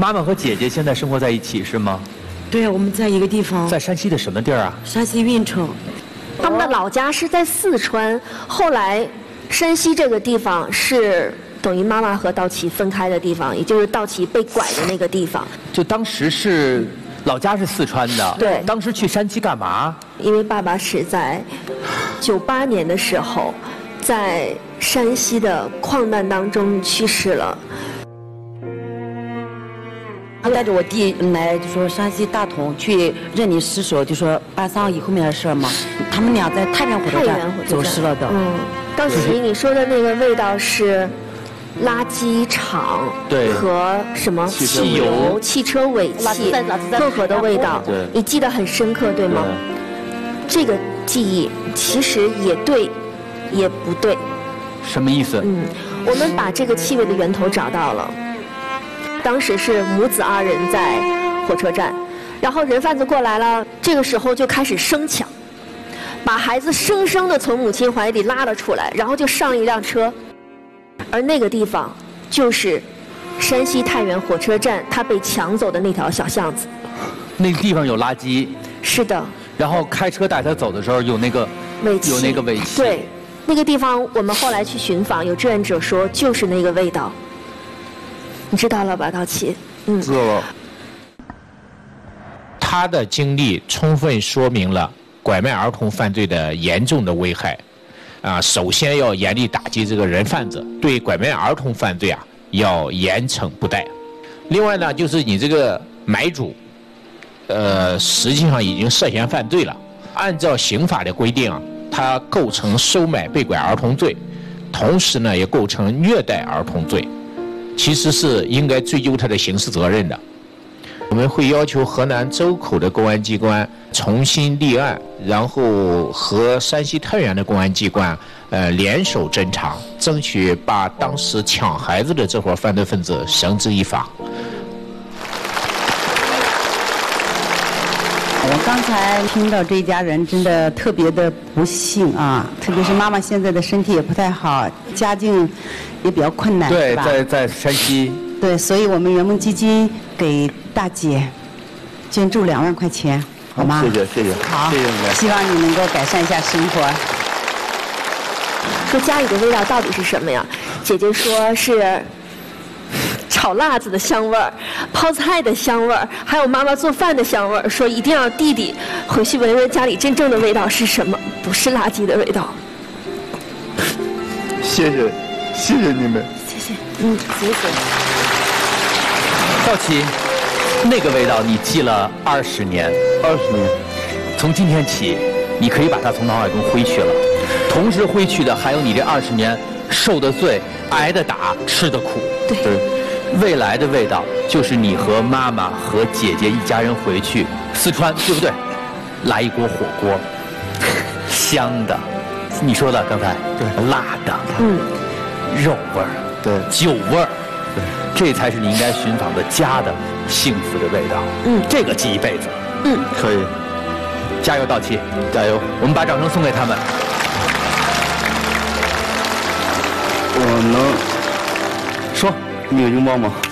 妈妈和姐姐现在生活在一起是吗？ 对，我们在一个地方。 在山西的什么地儿啊？ 山西运城。 他们的老家是在四川，后来山西这个地方是等于妈妈和道奇分开的地方，也就是道奇被拐的那个地方。 就当时是老家是四川的， 对。 当时去山西干嘛？ 因为爸爸是在98年的时候，在山西的矿难当中去世了。 他带着我弟来，就说山西大同去认领尸首，就说办丧仪后面的事嘛。他们俩在太原火车站走失了的。 道奇，你说的那个味道是垃圾场和什么汽油、汽车尾气混合的味道，你记得很深刻，对吗？这个记忆其实也对，也不对。 什么意思？ 我们把这个气味的源头找到了。当时是母子2人在火车站，然后人贩子过来了，这个时候就开始生抢，把孩子生生的从母亲怀里拉了出来，然后就上一辆车，而那个地方就是山西太原火车站他被抢走的那条小巷子。 那个地方有垃圾。 是的。 然后开车带他走的时候有那个尾气。 对，那个地方我们后来去寻访，有志愿者说就是那个味道。你知道了吧，道奇？ 知道了。 他的经历充分说明了拐卖儿童犯罪的严重的危害。首先要严厉打击这个人贩子，对拐卖儿童犯罪要严惩不贷。另外呢，就是你这个买主，实际上已经涉嫌犯罪了。按照刑法的规定他构成收买被拐儿童罪，同时呢也构成虐待儿童罪。其实是应该追究他的刑事责任的。我们会要求河南周口的公安机关重新立案，然后和山西太原的公安机关联手侦查，争取把当时抢孩子的这伙犯罪分子绳之以法。 我刚才听到这一家人真的特别的不幸啊，特别是妈妈现在的身体也不太好，家境也比较困难， 对， 是吧？ 在山西。 对，所以我们圆梦基金给大姐捐助2万块钱，好吗？ 谢谢。 好， 谢谢你们。 希望你能够改善一下生活。 说家里的味道到底是什么呀？姐姐说是炒辣子的香味儿，泡菜的香味儿，还有妈妈做饭的香味儿。说一定要弟弟回去闻闻家里真正的味道是什么，不是垃圾的味道。 谢谢你们。 谢谢。谢谢。 道奇，那个味道你记了20年。 20年。 从今天起，你可以把它从脑海中挥去了。同时挥去的还有你这20年受的罪、挨的打、吃的苦。 对。 未来的味道就是你和妈妈和姐姐一家人回去四川，对不对？来一锅火锅，香的，你说的刚才，对，辣的，肉味儿， 对， 酒味儿，对，这才是你应该寻访的家的幸福的味道。这个记一辈子。 可以。 加油，道奇， 加油！ 我们把掌声送给他们。 我能说， 你有拥抱吗？